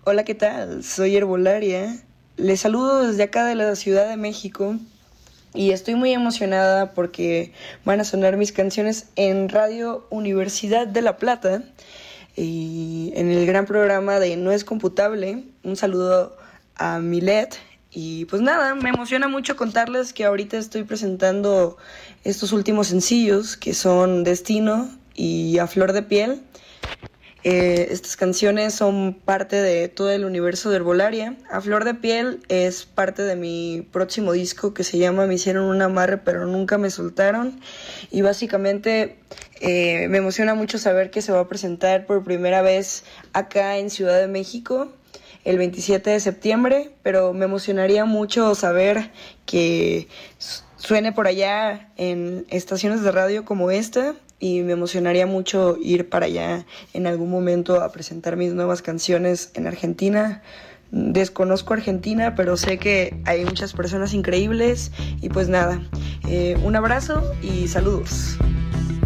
Hola, ¿qué tal? Soy Herbolaria. Les saludo desde acá de la Ciudad de México y estoy muy emocionada porque van a sonar mis canciones en Radio Universidad de La Plata y en el gran programa de No es Computable. Un saludo a Milet y pues nada, me emociona mucho contarles que ahorita estoy presentando estos últimos sencillos que son Destino y A Flor de Piel. Estas canciones son parte de todo el universo de Herbolaria. A Flor de Piel es parte de mi próximo disco que se llama Me hicieron un amarre pero nunca me soltaron. Y básicamente me emociona mucho saber que se va a presentar por primera vez acá en Ciudad de México el 27 de septiembre, pero me emocionaría mucho saber que suene por allá en estaciones de radio como esta y me emocionaría mucho ir para allá en algún momento a presentar mis nuevas canciones en Argentina. Desconozco Argentina, pero sé que hay muchas personas increíbles y pues nada, un abrazo y saludos.